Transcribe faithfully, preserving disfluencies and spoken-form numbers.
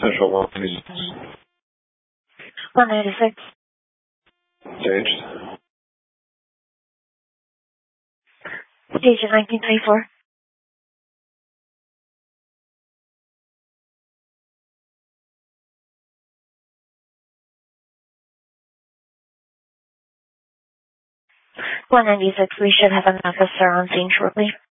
Central one ninety-six. one ninety-six. Staged. Stage at nineteen twenty-four. one ninety-six, we should have an officer on scene shortly.